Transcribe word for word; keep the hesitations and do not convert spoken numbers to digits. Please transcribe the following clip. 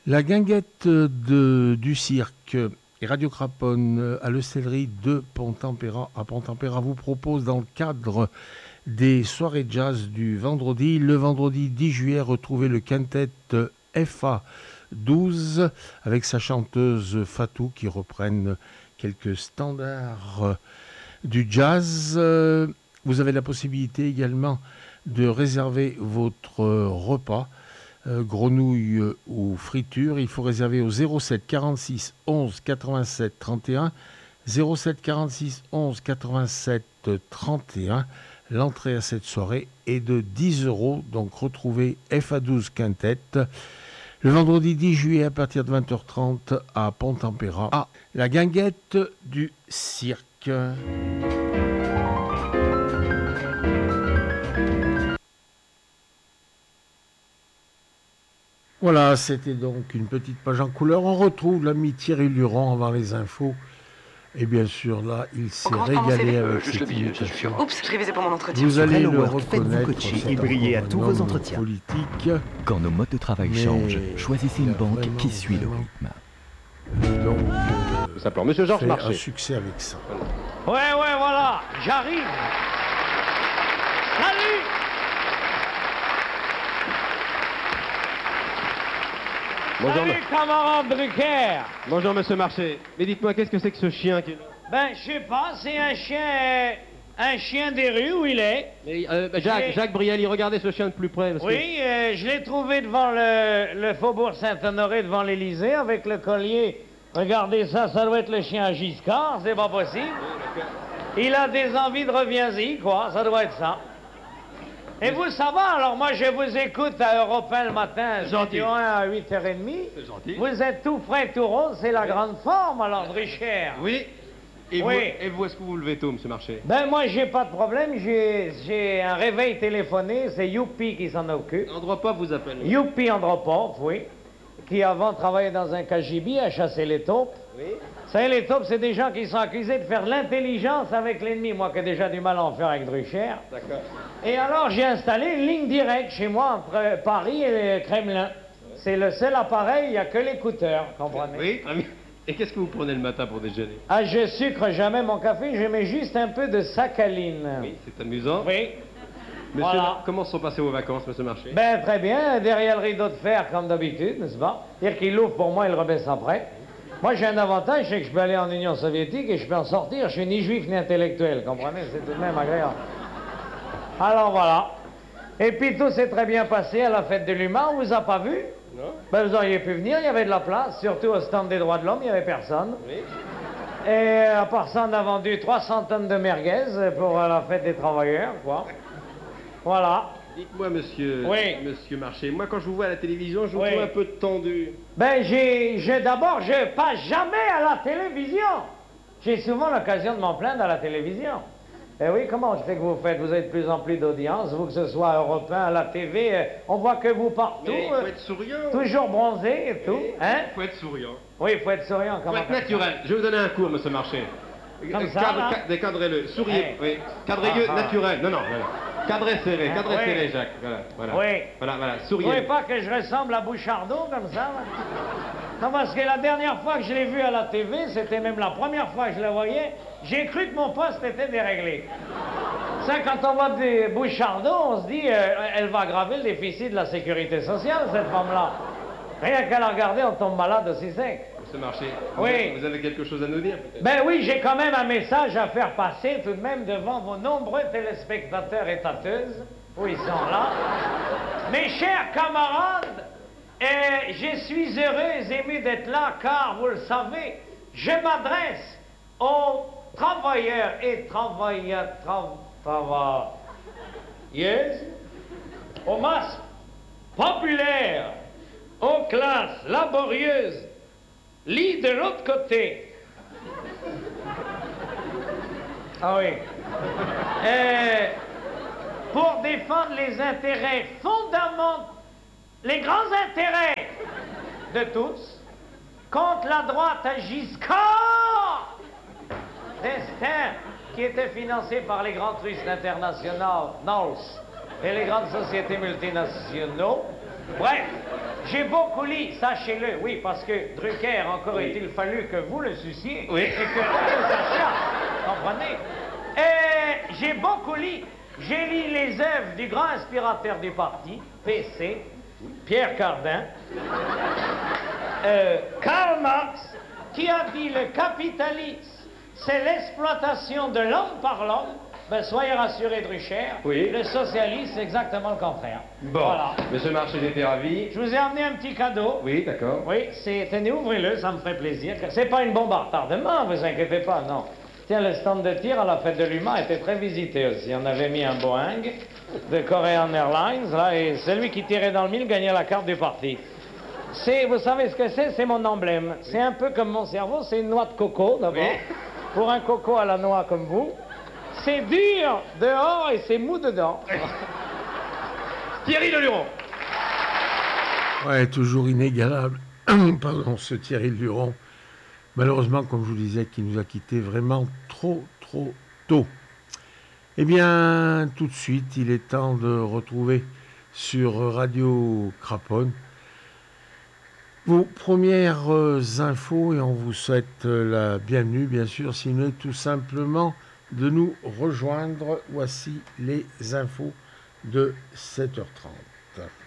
La guinguette de, du cirque et Radio Craponne à l'Hostellerie de Pontempéra à Pontempéra vous propose dans le cadre des soirées jazz du vendredi, le vendredi dix juillet, retrouvez le quintet F A douze avec sa chanteuse Fatou qui reprennent quelques standards du jazz. Vous avez la possibilité également de réserver votre repas. Euh, grenouille euh, ou friture, il faut réserver au zéro sept quarante-six onze quatre-vingt-sept trente et un, zéro sept quarante-six onze quatre-vingt-sept trente et un. L'entrée à cette soirée est de dix euros, donc retrouvez F A douze Quintet le vendredi dix juillet à partir de vingt heures trente à Pontempéra, à la guinguette du cirque. Voilà, c'était donc une petite page en couleur. On retrouve l'ami Thierry Luron avant les infos. Et bien sûr, là, il s'est régalé avec euh, cette imitation. Oups, je révisais pour mon entretien. Vous allez le Work, reconnaître, faites-vous coacher c'est et briller à tous un vos homme entretiens. politique. Quand nos modes de travail Mais changent, choisissez il une a banque vraiment, qui suit le vraiment, rythme. Donc, euh, Tout simplement. Monsieur Georges fait un Marchais. succès avec ça. Ouais, ouais, voilà, j'arrive. Salut! Bonjour, Salut, camarade Drucker. Bonjour, monsieur Marchais. Mais dites-moi, qu'est-ce que c'est que ce chien qui est là? Ben, je sais pas, c'est un chien... euh, un chien des rues, où il est. Mais, euh, Jacques, Et- Jacques Brialy, regardez ce chien de plus près. parce que- Oui, euh, je l'ai trouvé devant le, le faubourg Saint-Honoré, devant l'Élysée, avec le collier. Regardez ça, ça doit être le chien Giscard, c'est pas possible. Il a des envies de reviens-y, quoi, ça doit être ça. Et vous, ça va? Alors moi, je vous écoute à Europe un le matin, Gentil. Studio un à huit heures trente. C'est gentil. Vous êtes tout frais, tout rose, c'est la grande forme, alors, Drucker. Oui. Et vous, Oui. et vous, est-ce que vous vous levez tôt, monsieur Marchais? Ben, moi, j'ai pas de problème, j'ai j'ai un réveil téléphoné, c'est Youpi qui s'en occupe. Andropov vous appelle. Youpi Andropov, oui, qui avant travaillait dans un K G B à chasser les taupes. Oui. Vous savez, les taupes, c'est des gens qui sont accusés de faire de l'intelligence avec l'ennemi, moi qui ai déjà du mal à en faire avec Drucker. D'accord. Et alors, j'ai installé une ligne directe chez moi entre Paris et le Kremlin. C'est le seul appareil, il n'y a que l'écouteur, comprenez? Oui, très bien. Et qu'est-ce que vous prenez le matin pour déjeuner? Ah, je sucre jamais mon café, je mets juste un peu de saccharine. Oui, c'est amusant. Oui. Monsieur, Voilà. comment sont passées vos vacances, monsieur Marchais? Ben, très bien, derrière le rideau de fer, comme d'habitude, n'est-ce pas? C'est-à-dire qu'il l'ouvre pour moi, il remet ça après. Moi, j'ai un avantage, c'est que je peux aller en Union soviétique et je peux en sortir. Je suis ni juif ni intellectuel, comprenez? C'est tout de même agréable. Alors, voilà. Et puis, tout s'est très bien passé à la fête de l'humain. On vous a pas vu? Non. Ben, vous auriez pu venir, il y avait de la place, surtout au stand des droits de l'homme, il n'y avait personne. Oui. Et à part ça, on a vendu trois cents tonnes de merguez pour euh, la fête des travailleurs, quoi. Voilà. Dites-moi, monsieur, Oui. monsieur Marchais, moi, quand je vous vois à la télévision, je vous Oui. trouve un peu tendu. Ben, j'ai, j'ai d'abord, je passe jamais à la télévision. J'ai souvent l'occasion de m'en plaindre à la télévision. Eh oui, comment je fais que vous faites? Vous avez de plus en plus d'audience, vous que ce soit Europe un, à la T V, euh, on voit que vous partout, Mais il euh, faut être souriant. toujours bronzé et tout, hein? Il faut être souriant. Oui, il faut être souriant. Il Comment faut être naturel. Je vais vous donner un cours, monsieur Marchais. Comme ça, Cadre- là ca- Décadrez-le. Souriez. Hey. Oui. Cadrez-le Ah, ah. naturel. Non, non. Voilà. Cadrez serré. Ah, Cadrez oui. serré, Jacques. Voilà. Voilà. Oui. Voilà, voilà. Vous Souriez. voyez pas que je ressemble à Bouchardon comme ça? là? Non, parce que la dernière fois que je l'ai vu à la T V, c'était même la première fois que je la voyais, j'ai cru que mon poste était déréglé. Ça, quand on voit des Bouchardon, on se dit, euh, elle va aggraver le déficit de la sécurité sociale, cette femme-là. Rien qu'à la regarder, on tombe malade aussi sec. Monsieur Marchais, Oui. vous avez- vous avez quelque chose à nous dire, peut-être? Ben oui, j'ai quand même un message à faire passer tout de même devant vos nombreux téléspectateurs et tâteuses. où ils sont là. Mes chers camarades, euh, je suis heureux et ému d'être là car, vous le savez, je m'adresse aux travailleurs et travailleurs, tra- travailleuses, aux masses populaires, aux classes laborieuses, lit de l'autre côté. Ah oui. Euh, pour défendre les intérêts fondamentaux, les grands intérêts de tous, contre la droite à Giscard d'Estaing, qui était financé par les grands trusts internationaux et les grandes sociétés multinationales. Bref, j'ai beaucoup lu, sachez-le, oui, parce que Drucker, encore oui. est-il fallu que vous le suciez oui. et que vous le sachiez, comprenez? Et j'ai beaucoup lu, j'ai lu les œuvres du grand inspirateur du parti, P C, Pierre Cardin, euh, Karl Marx, qui a dit le capitalisme, c'est l'exploitation de l'homme par l'homme. Ben, soyez rassurés, Drucker. Oui. Le socialisme, c'est exactement le contraire. Bon. Voilà. Monsieur Marché, j'étais ravi. Je vous ai amené un petit cadeau. Oui, d'accord. Oui, c'est... Tenez, ouvrez-le, ça me ferait plaisir. C'est pas une bombe à retardement, vous inquiétez pas, non. Tiens, le stand de tir à la fête de l'U M A était très visité aussi. On avait mis un Boeing de Korean Airlines, là, et celui qui tirait dans le mille gagnait la carte du parti. C'est, vous savez ce que c'est? C'est mon emblème. Oui. C'est un peu comme mon cerveau, c'est une noix de coco, d'abord. Oui. Pour un coco à la noix comme vous. C'est dur dehors et c'est mou dedans. Thierry Leluron. Ouais, toujours inégalable. Pardon, ce Thierry Leluron. Malheureusement, comme je vous disais, qui nous a quittés vraiment trop, trop tôt. Eh bien, tout de suite, il est temps de retrouver sur Radio Craponne vos premières infos et on vous souhaite la bienvenue, bien sûr, si vous voulez tout simplement de nous rejoindre. Voici les infos de sept heures trente.